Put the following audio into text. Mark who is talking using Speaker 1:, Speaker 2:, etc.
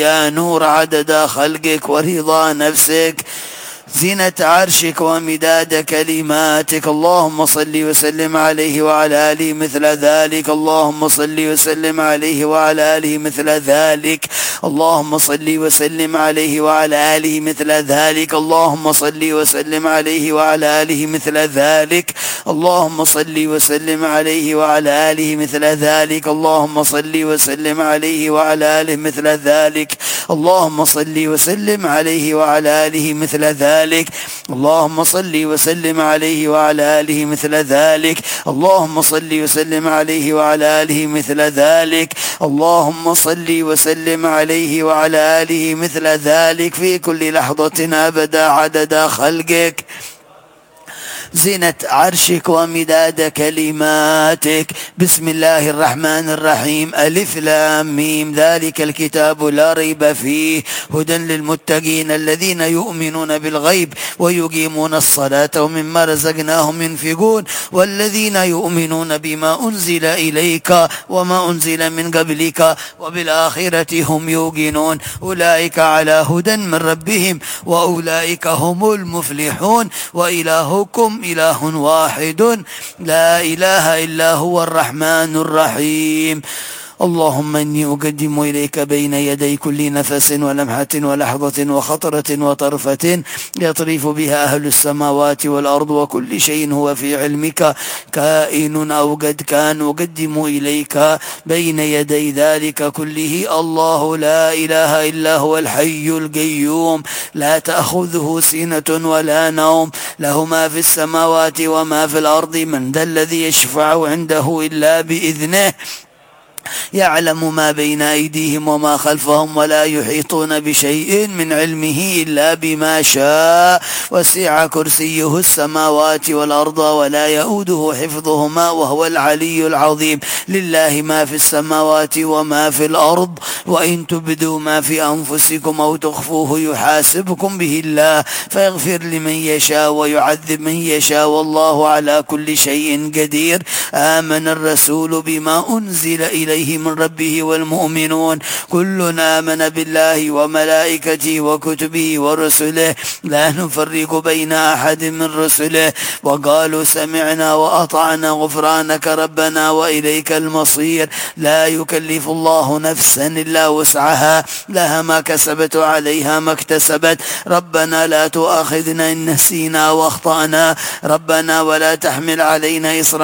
Speaker 1: يا نور عدد خلقك ورضا نفسك، زينة عرشك ومداد كلماتك. اللهم صل وسلم عليه وعلى آله مثل ذلك. اللهم صل وسلم عليه وعلى آله مثل ذلك. اللهم صل وسلم عليه وعلى آله مثل ذلك. اللهم صل وسلم عليه وعلى آله مثل ذلك. اللهم صل وسلم عليه وعلى آله مثل ذلك. اللهم صل وسلم عليه وعلى آله مثل ذلك. اللهم صل وسلم عليه وعلى آله مثل ذلك. اللهم صل وسلم عليه وعلى آله مثل ذلك. اللهم صل وسلم عليه وعلى آله مثل ذلك. اللهم صل وسلم عليه وعلى آله مثل ذلك في كل لحظة أبدا عدد خلقك، زينة عرشك ومداد كلماتك. بسم الله الرحمن الرحيم. ألف لام ميم. ذلك الكتاب لا ريب فيه هدى للمتقين الذين يؤمنون بالغيب ويقيمون الصلاة ومما رزقناهم ينفقون والذين يؤمنون بما أنزل إليك وما أنزل من قبلك وبالآخرة هم يوقنون أولئك على هدى من ربهم وأولئك هم المفلحون. وإلهكم إله واحد لا إله إلا هو الرحمن الرحيم. اللهم إني أقدم إليك بين يدي كل نفس ولمحة ولحظة وخطرة وطرفة يطرف بها أهل السماوات والأرض وكل شيء هو في علمك كائن أو قد كان، أقدم إليك بين يدي ذلك كله الله لا إله إلا هو الحي القيوم لا تأخذه سنة ولا نوم، له ما في السماوات وما في الأرض، من ذا الذي يشفع عنده إلا بإذنه، يعلم ما بين أيديهم وما خلفهم ولا يحيطون بشيء من علمه إلا بما شاء، وسع كرسيه السماوات والأرض ولا يؤوده حفظهما وهو العلي العظيم. لله ما في السماوات وما في الأرض، وإن تبدوا ما في أنفسكم أو تخفوه يحاسبكم به الله فيغفر لمن يشاء ويعذب من يشاء والله على كل شيء قدير. آمن الرسول بما أنزل إليه من ربه والمؤمنون كل آمن بالله وملائكته وكتبه ورسله لا نفرق بين أحد من رسله وقالوا سمعنا وأطعنا غفرانك ربنا وإليك المصير. لا يكلف الله نفسا إلا وسعها لها ما كسبت وعليها ما اكتسبت. ربنا لا تؤاخذنا إن نسينا واخطأنا ربنا ولا تحمل علينا إصرا